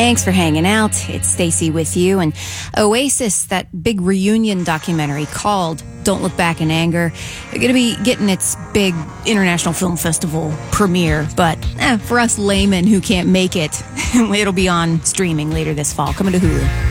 Thanks for hanging out. It's Stacey with you. And Oasis, that big reunion documentary called Don't Look Back in Anger, they're going to be getting its big International Film Festival premiere. But for us laymen who can't make it, it'll be on streaming later this fall, coming to Hulu.